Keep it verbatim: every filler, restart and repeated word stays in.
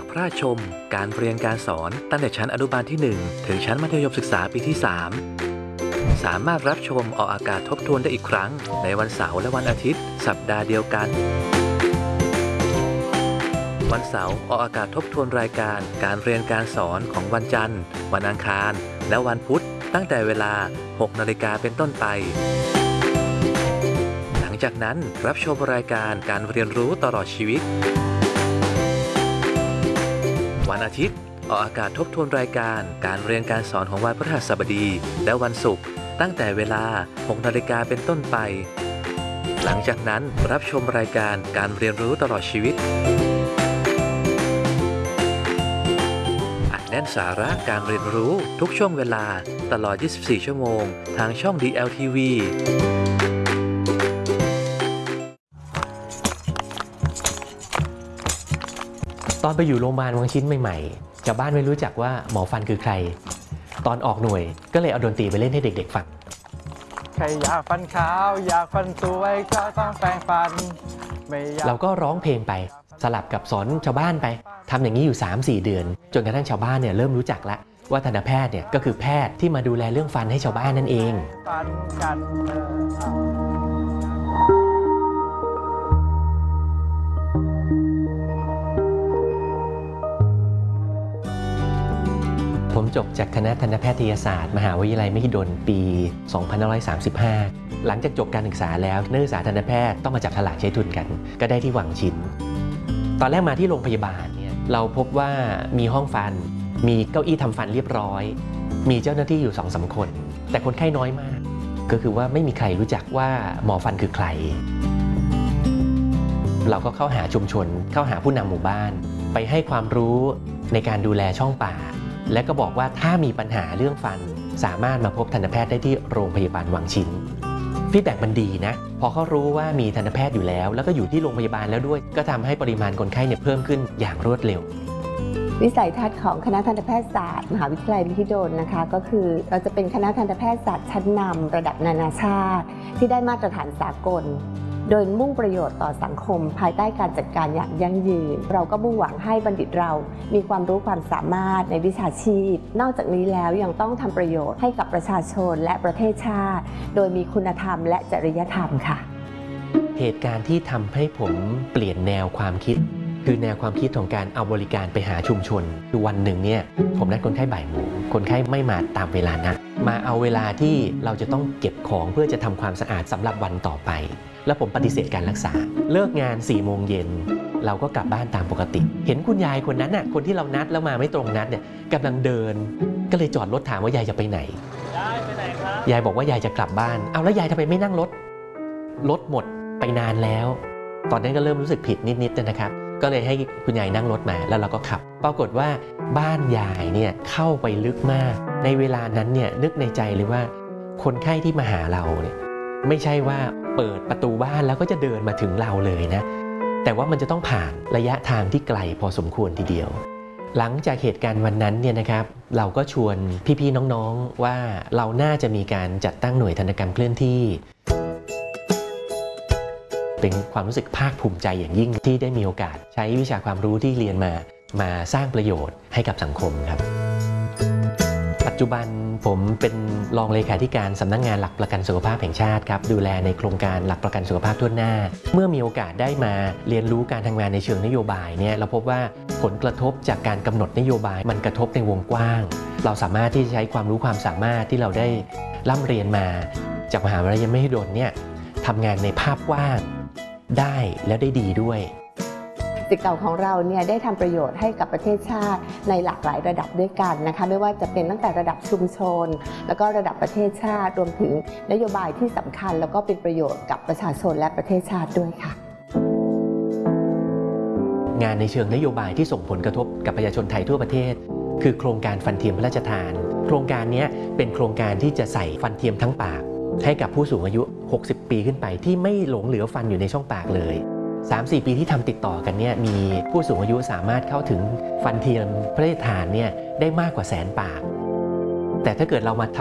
ากพระราชชมการเรียนการสอนตั้งแต่ชั้นอนุบาลที่หนึ่งถึงชั้นมัธยมศึกษาปีที่สามสามารถรับชมออกอากาศทบทวนได้อีกครั้งในวันเสาร์และวันอาทิตย์สัปดาห์เดียวกันวันเสาร์ออกอากาศทบทวนรายการการเรียนการสอนของวันจันทร์วันอังคารและวันพุธตั้งแต่เวลาหกนาฬิกาเป็นต้นไปหลังจากนั้นรับชมรายการการเรียนรู้ตลอดชีวิตวันอาทิตย์ออกอากาศทบทวนรายการการเรียนการสอนของวันพฤหัสบดีและวันศุกร์ตั้งแต่เวลาหกนาฬิกาเป็นต้นไปหลังจากนั้นรับชมรายการการเรียนรู้ตลอดชีวิตอัดแน่นสาระการเรียนรู้ทุกช่วงเวลาตลอดยี่สิบสี่ชั่วโมงทางช่อง ดี แอล ที วีตอนไปอยู่โรงพยาบาลวังชิ้นใหม่ๆชาวบ้านไม่รู้จักว่าหมอฟันคือใครตอนออกหน่วยก็เลยเอาดนตรีไปเล่นให้เด็กๆฟังใครอยากฟันขาวอยากฟันสวยก็ต้องแปรงฟันไม่อยากเราก็ร้องเพลงไปสลับกับสอนชาวบ้านไปทำอย่างนี้อยู่ สามสี่ เดือนจนกระทั่งชาวบ้านเนี่ยเริ่มรู้จักแล้วว่าทันตแพทย์เนี่ยก็คือแพทย์ที่มาดูแลเรื่องฟันให้ชาวบ้านนั่นเองฟันกันผมจบจากคณะทันตแพทยศาสตร์มหาวิทยาลัยมหิดลปี สองพันห้าร้อยสามสิบห้า หลังจากจบการศึกษาแล้วนักศึกษาทันตแพทย์ต้องมาจับฉลากใช้ทุนกันก็ได้ที่วังชิ้นตอนแรกมาที่โรงพยาบาลเนี่ยเราพบว่ามีห้องฟันมีเก้าอี้ทำฟันเรียบร้อยมีเจ้าหน้าที่อยู่ สองสาม คนแต่คนไข้น้อยมากก็คือว่าไม่มีใครรู้จักว่าหมอฟันคือใครเราก็เข้าหาชุมชนเข้าหาผู้นำหมู่บ้านไปให้ความรู้ในการดูแลช่องปากและก็บอกว่าถ้ามีปัญหาเรื่องฟันสามารถมาพบทันตแพทย์ได้ที่โรงพยาบาลวังชิ้นฟีดแบ็กมันดีนะพอเขารู้ว่ามีทันตแพทย์อยู่แล้วแล้วก็อยู่ที่โรงพยาบาลแล้วด้วยก็ทำให้ปริมาณคนไข้เนี่ยเพิ่มขึ้นอย่างรวดเร็ววิสัยทัศน์ของคณะทันตแพทยศาสตร์มหาวิทยาลัยมหิดลนะคะก็คือเราจะเป็นคณะทันตแพทยศาสตร์ชั้นนำระดับนานาชาติที่ได้มาตรฐานสากลโดยมุ่งประโยชน์ต่อสังคมภายใต้การจัดการอย่างยั่งยืนเราก็มุ่งหวังให้บัณฑิตเรามีความรู้ความสามารถในวิชาชีพนอกจากนี้แล้วยังต้องทำประโยชน์ให้กับประชาชนและประเทศชาติโดยมีคุณธรรมและจริยธรรมค่ะเหตุการณ์ที่ทำให้ผมเปลี่ยนแนวความคิดคือแนวความคิดของการเอาบริการไปหาชุมชนคือวันหนึ่งเนี่ยผมนัดคนไข้บ่ายโมงคนไข้ไม่มาตามเวลานัดมาเอาเวลาที่เราจะต้องเก็บของเพื่อจะทำความสะอาดสำหรับวันต่อไปแล้วผมปฏิเสธการรักษาเลิกงานสี่โมงเย็นเราก็กลับบ้านตามปกติเห็นคุณยายคนนั้นน่ะคนที่เรานัดแล้วมาไม่ตรงนัดเนี่ยกำลังเดินก็เลยจอดรถถามว่ายายจะไปไหนยายไปไหนครับยายบอกว่ายายจะกลับบ้านเอาแล้วยายทำไมไม่นั่งรถรถหมดไปนานแล้วตอนนั้นก็เริ่มรู้สึกผิดนิดๆนะครับก็เลยให้คุณยายนั่งรถมาแล้วเราก็ขับปรากฏว่าบ้านยายเนี่ยเข้าไปลึกมากในเวลานั้นเนี่ยนึกในใจเลยว่าคนไข้ที่มาหาเราเนี่ยไม่ใช่ว่าเปิดประตูบ้านแล้วก็จะเดินมาถึงเราเลยนะแต่ว่ามันจะต้องผ่านระยะทางที่ไกลพอสมควรทีเดียวหลังจากเหตุการณ์วันนั้นเนี่ยนะครับเราก็ชวนพี่ๆน้องๆว่าเราน่าจะมีการจัดตั้งหน่วยทันตกรรมเคลื่อนที่เป็นความรู้สึกภาคภูมิใจอย่างยิ่งที่ได้มีโอกาสใช้วิชาความรู้ที่เรียนมามาสร้างประโยชน์ให้กับสังคมครับปัจจุบันผมเป็นรองเลขาธิการสำนักงานหลักประกันสุขภาพแห่งชาติครับดูแลในโครงการหลักประกันสุขภาพทั่วหน้าเมื่อมีโอกาสได้มาเรียนรู้การทำงานในเชิงนโยบายเนี่ยเราพบว่าผลกระทบจากการกำหนดนโยบายมันกระทบในวงกว้างเราสามารถที่จะใช้ความรู้ความสามารถที่เราได้ร่ำเรียนมาจากมหาวิทยาลัยมหิดลเนี่ยทำงานในภาพกว้างได้และได้ดีด้วยศิษย์เก่าของเราเนี่ยได้ทำประโยชน์ให้กับประเทศชาติในหลากหลายระดับด้วยกันนะคะไม่ว่าจะเป็นตั้งแต่ระดับชุมชนแล้วก็ระดับประเทศชาติรวมถึงนโยบายที่สำคัญแล้วก็เป็นประโยชน์กับประชาชนและประเทศชาติด้วยค่ะงานในเชิงนโยบายที่ส่งผลกระทบกับประชาชนไทยทั่วประเทศคือโครงการฟันเทียมพระราชทานโครงการนี้เป็นโครงการที่จะใส่ฟันเทียมทั้งปากให้กับผู้สูงอายุหกสิบปีขึ้นไปที่ไม่หลงเหลือฟันอยู่ในช่องปากเลย สามสี่ ปีที่ทำติดต่อกันเนี่ยมีผู้สูงอายุสามารถเข้าถึงฟันเทียมพระราชทานเนี่ยได้มากกว่าแสนปากแต่ถ้าเกิดเรามาท